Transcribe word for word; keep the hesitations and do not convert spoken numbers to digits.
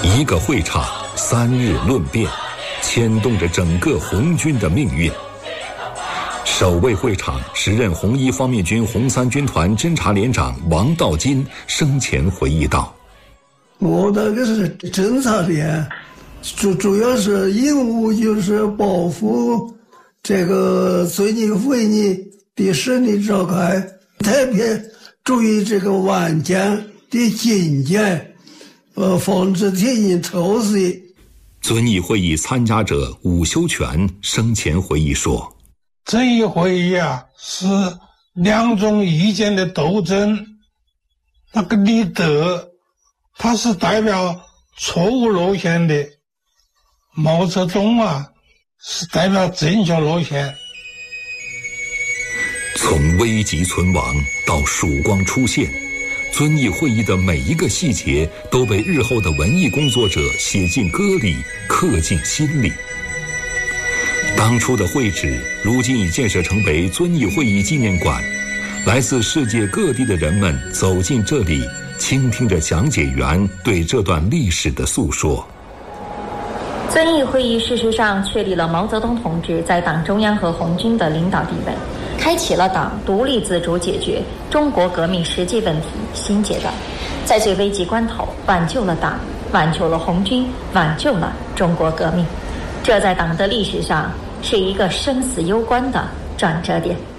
一个会场，三日论辩，牵动着整个红军的命运。守卫会场，时任红一方面军红三军团侦察连长王道金生前回忆道： 我那个是侦察连，主主要是任务就是保护这个遵义会议的顺利召开，特别注意这个晚间的警戒，呃，防止敌人偷袭。 遵义会议参加者伍修权生前回忆说： 这一会议啊，是两种意见的斗争。那个李德，他是代表错误路线的；毛泽东啊，是代表正确路线。 从危急存亡到曙光出现，遵义会议的每一个细节都被日后的文艺工作者写进歌里，刻进心里。当初的会址如今已建设成为遵义会议纪念馆，来自世界各地的人们走进这里，倾听着讲解员对这段历史的诉说。 遵义会议事实上确立了毛泽东同志在党中央和红军的领导地位，开启了党独立自主解决中国革命实际问题新阶段，在最危急关头挽救了党，挽救了红军，挽救了中国革命。这在党的历史上是一个生死攸关的转折点。